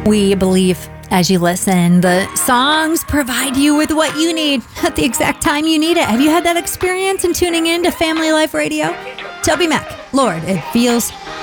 We believe as you listen, the songs provide you with what you need at the exact time you need it. Have you had that experience in tuning in to Family Life Radio? Toby Mac, Lord, it feels